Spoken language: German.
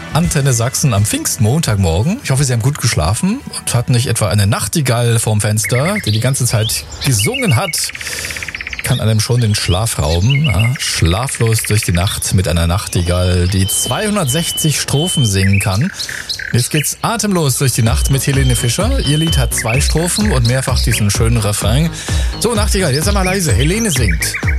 Antenne Sachsen am Pfingstmontagmorgen. Ich hoffe, Sie haben gut geschlafen und hatten nicht etwa eine Nachtigall vorm Fenster, die die ganze Zeit gesungen hat. Kann einem schon den Schlaf rauben. Ja, schlaflos durch die Nacht mit einer Nachtigall, die 260 Strophen singen kann. Jetzt geht's atemlos durch die Nacht mit Helene Fischer. Ihr Lied hat 2 Strophen und mehrfach diesen schönen Refrain. So, Nachtigall, jetzt einmal leise. Helene singt.